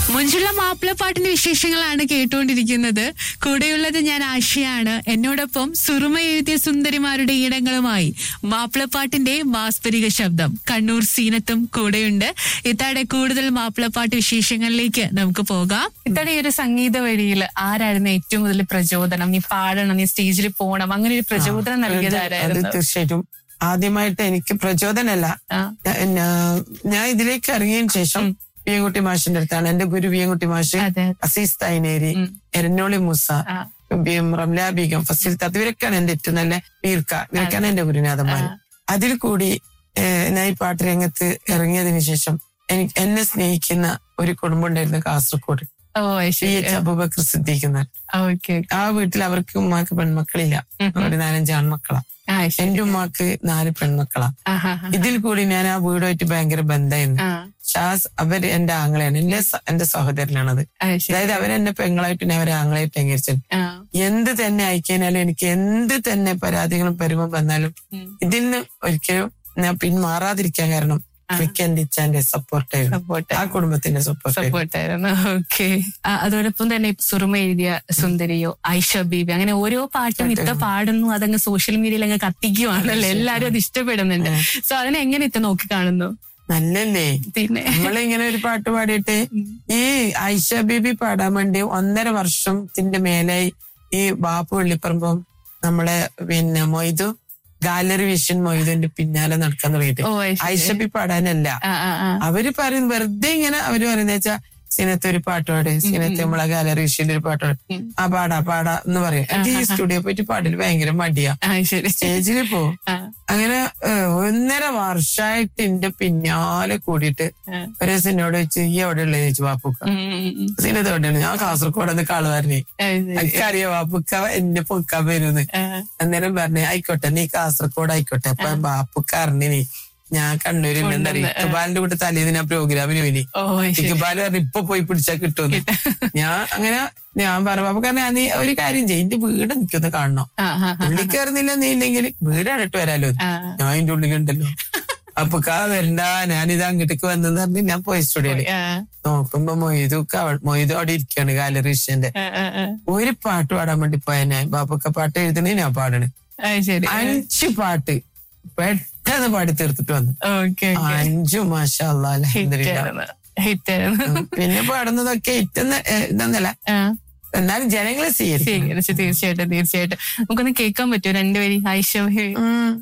മുഞ്ചുള്ള മാപ്പിളപ്പാട്ടിന്റെ വിശേഷങ്ങളാണ് കേട്ടുകൊണ്ടിരിക്കുന്നത്. കൂടെയുള്ളത് ഞാൻ ആശയാണ്. എന്നോടൊപ്പം സുറുമ എഴുതിയ സുന്ദരിമാരുടെ ഈണങ്ങളുമായി മാപ്പിളപ്പാട്ടിന്റെ മാസ്പരിക ശബ്ദം കണ്ണൂർ സീനത്തും കൂടെയുണ്ട്. ഇത്താടെ കൂടുതൽ മാപ്പിളപ്പാട്ട് വിശേഷങ്ങളിലേക്ക് നമുക്ക് പോകാം. ഇത്താടെ ഈ ഒരു സംഗീത വഴിയിൽ ആരായിരുന്നു ഏറ്റവും കൂടുതൽ പ്രചോദനം? നീ പാടണം, നീ സ്റ്റേജിൽ പോകണം, അങ്ങനെ ഒരു പ്രചോദനം നൽകിയത് ആരായിരുന്നു? തീർച്ചയായിട്ടും ആദ്യമായിട്ട് എനിക്ക് പ്രചോദനമല്ല, ഞാൻ ഇതിലേക്ക് ഇറങ്ങിയതിന് ശേഷം വിയൻകുട്ടി മാഷിന്റെ അടുത്താണ്. എന്റെ ഗുരു വിയൻകുട്ടി മാഷ്, അസീസ് തൈനേരി, എരഞ്ഞോളി മൂസ, റംല ബീഗം, ഫസീൽ താത്ത, ഇവരൊക്കെയാണ് എന്റെ ഏറ്റവും നല്ല ഇവരൊക്കെയാണ് എന്റെ ഗുരുനാഥന്മാര്. അതിൽ കൂടി ഞാൻ ഈ പാട്ട് രംഗത്ത് ഇറങ്ങിയതിനു ശേഷം എന്നെ സ്നേഹിക്കുന്ന ഒരു കുടുംബം ഉണ്ടായിരുന്നു കാസർഗോഡ്, അബൂബക്കർ സിദ്ദീഖ്. ആ വീട്ടിൽ അവർക്ക് ഉമ്മാക്ക് പെൺമക്കളില്ല, ഒരു 4-5 ആൺമക്കളാ. എന്റെ ഉമ്മാക്ക് 4 പെൺമക്കളാ. ഇതിൽ കൂടി ഞാൻ ആ വീടുമായിട്ട് ഭയങ്കര ബന്ധമായിരുന്നു. ഷാസ് അവര് എന്റെ ആങ്ങളെയാണ്, എന്റെ സഹോദരനാണത്. അതായത് അവരെന്നെ പെങ്ങളായിട്ട് ഞാൻ അവരെ ആങ്ങളായിട്ട് അംഗീകരിച്ചത്. എന്ത് തന്നെ അയക്കാനാലും എനിക്ക് എന്ത് തന്നെ പരാതികളും പരിമം വന്നാലും ഇതിൽ നിന്ന് ഒരിക്കലും ഞാൻ പിന്മാറാതിരിക്കാൻ കാരണം എന്റെ ഇച്ചാന്റെ സപ്പോർട്ടായിരുന്നു, ആ കുടുംബത്തിന്റെ സപ്പോർട്ടായിരുന്നു. ഓക്കെ. അതോടൊപ്പം തന്നെ സുറുമ എഴുതിയ സുന്ദരിയോ, ഐഷ ബീബി, അങ്ങനെ ഓരോ പാട്ടും ഇത്ത പാടുന്നു, അതങ്ങ് സോഷ്യൽ മീഡിയയിൽ അങ്ങ് കത്തിക്കുവാണല്ലോ, എല്ലാരും അത് ഇഷ്ടപ്പെടുന്നുണ്ട്. സോ അതിനെ എങ്ങനെ ഇത്ത നോക്കി കാണുന്നു? നല്ലല്ലേ? പിന്നെ നമ്മളിങ്ങനെ ഒരു പാട്ട് പാടിയിട്ട് ഈ ഐഷ ബീബി പാടാൻ വേണ്ടി 1.5 വർഷത്തിന്റെ മേലായി ഈ ബാപ്പു വെള്ളിപ്പറമ്പും നമ്മളെ പിന്നെ മൊയ്തു ഗാലറി വിഷൻ മൊയ്തുന്റെ പിന്നാലെ നടക്കാൻ തുടങ്ങിയിട്ട് ഐഷബി പാടാനല്ല. അവര് പറയുന്നത് വെറുതെ ഇങ്ങനെ അവര് പറയുന്ന വെച്ചാ സിനത്ത് ഒരു പാട്ടോട്, സിനത്ത് നമ്മളെ ഗാലറി വിഷയിൽ ഒരു പാട്ടോട്, ആ പാടാ എന്ന് പറയും. എനിക്ക് ഈ സ്റ്റുഡിയോ പോയിട്ട് പാടില് ഭയങ്കര മടിയാ. സ്റ്റേജിൽ പോവും. അങ്ങനെ 1.5 വർഷമായിട്ട് എന്റെ പിന്നാലെ കൂടിയിട്ട് ഒരു സിനോട് വെച്ച് ഈ എവിടെ ഉള്ളത് ചോദിച്ചു. വാപ്പുക്ക സിനത്ത് എവിടെയാണ്? ഞാൻ കാസർഗോഡ് കളവാറിനെ. എനിക്കറിയാം വാപ്പുക്ക എന്നെ പൊക്കാൻ വരുമെന്ന്. അന്നേരം പറഞ്ഞേ ആയിക്കോട്ടെ, നീ കാസർഗോഡ് ആയിക്കോട്ടെ. അപ്പൊ വാപ്പുക്ക അറിഞ്ഞിനി ഞാൻ കണ്ണൂരിൽ ഇക്ബാലിന്റെ കൂടെ തലേന്ന് പ്രോഗ്രാമിന് പോയി. ഇക്ബാല് പറഞ്ഞു ഇപ്പൊ പോയി പിടിച്ചാൽ കിട്ടുമെന്ന്. ഞാൻ പറഞ്ഞു കാരണം നീ ഒരു കാര്യം ചെയ്യും, എന്റെ വീട് എനിക്കൊന്ന് കാണണോ, ഉള്ളിൽ കയറുന്നില്ല നീ ഇല്ലെങ്കിൽ വീടാണ് ഇട്ട് വരാലോ, ഞാൻ അതിന്റെ ഉള്ളിലുണ്ടല്ലോ. അപ്പൊ വരണ്ട, ഞാനിത് അങ്ങോട്ടേക്ക് വന്നെന്ന് പറഞ്ഞ് ഞാൻ പോയി സ്റ്റുഡിയോയില് നോക്കുമ്പോ മൊയ്തു അവിടെ ഇരിക്കാണ് ഗാലറി വിഷന്റെ. ഒരു പാട്ട് പാടാൻ വേണ്ടി പോയാ ഞാൻ ബാപ്പൊക്കെ പാട്ട് എഴുതണേ ഞാൻ പാടണേ. 5 പാട്ട് പെട്ടെന്ന് പാടി തീർത്തിട്ട് വന്നു. 5 മാഷാ അല്ലാഹ് അൽഹംദുലില്ലാഹ്. പിന്നെ പാടുന്നതൊക്കെ ഇതൊന്നല്ല, എന്നാലും ജനങ്ങളെ സ്വീകരിച്ചു. തീർച്ചയായിട്ടും നമുക്കൊന്ന് കേൾക്കാൻ പറ്റുമോ 2 വരി ഐഷ?